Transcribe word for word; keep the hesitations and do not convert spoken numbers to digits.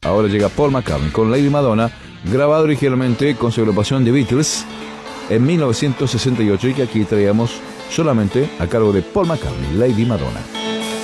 Ahora llega Paul McCartney con Lady Madonna, grabado originalmente con su agrupación The Beatles en mil novecientos sesenta y ocho y que aquí traíamos solamente a cargo de Paul McCartney, Lady Madonna.